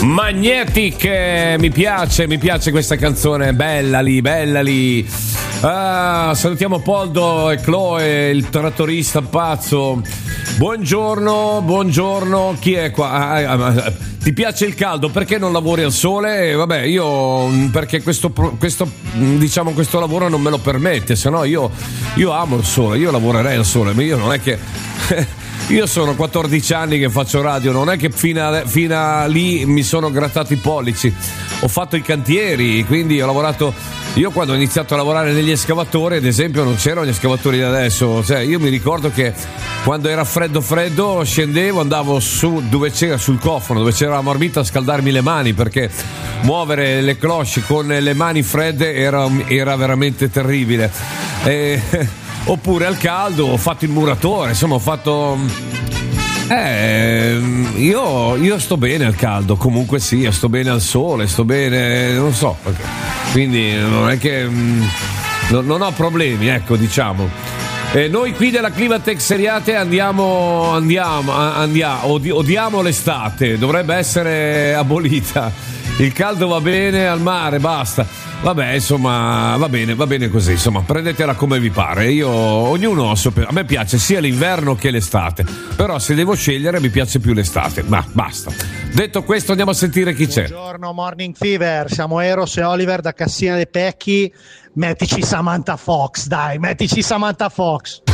Magnetic, mi piace questa canzone, bella lì. Salutiamo Poldo e Chloe, il trattorista pazzo. Buongiorno, chi è qua? Ti piace il caldo? Perché non lavori al sole? Vabbè, io perché questo lavoro non me lo permette, se no io amo il sole, io lavorerei al sole, ma io non è che io sono 14 anni che faccio radio, non è che fino a lì mi sono grattato i pollici. Ho fatto i cantieri, quindi ho lavorato. Io quando ho iniziato a lavorare negli escavatori, ad esempio, non c'erano gli escavatori di adesso. Cioè, io mi ricordo che quando era freddo scendevo, andavo su dove c'era, sul cofano, dove c'era la marmita, a scaldarmi le mani, perché muovere le cloche con le mani fredde era veramente terribile. Oppure al caldo ho fatto il muratore, insomma ho fatto. Io sto bene al caldo, comunque sì, sto bene al sole, sto bene, non so, quindi non è che non ho problemi, ecco, diciamo. Noi qui della Climatex Seriate odiamo l'estate, dovrebbe essere abolita. Il caldo va bene, al mare basta. Vabbè, insomma, va bene così, insomma, prendetela come vi pare. Ognuno a me piace sia l'inverno che l'estate, però se devo scegliere mi piace più l'estate. Ma basta. Detto questo, andiamo a sentire chi c'è. Buongiorno Morning Fever, siamo Eros e Oliver da Cassina dei Pecchi. Mettici Samantha Fox, dai, mettici Samantha Fox.